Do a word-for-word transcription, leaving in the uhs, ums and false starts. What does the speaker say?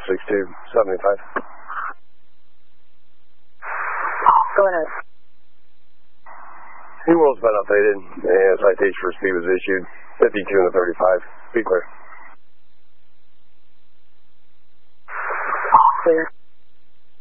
six two seventy-five. Go ahead. He will has been updated, and citation for speed was issued, fifty-two and a thirty-five. Be clear. Clear.